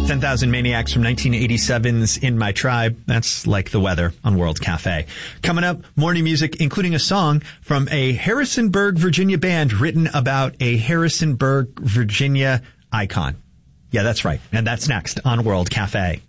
10,000 Maniacs from 1987's In My Tribe. That's like the weather on World Cafe. Coming up, more new music, including a song from a Harrisonburg, Virginia band written about a Harrisonburg, Virginia icon. Yeah, that's right. And that's next on World Cafe.